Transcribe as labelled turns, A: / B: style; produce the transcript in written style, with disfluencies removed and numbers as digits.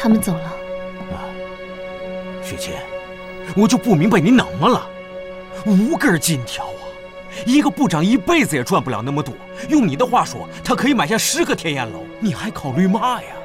A: 他们走了。
B: 雪琴，我就不明白你怎么了？5根金条啊！一个部长一辈子也赚不了那么多。用你的话说，他可以买下10个天眼楼，你还考虑嘛呀？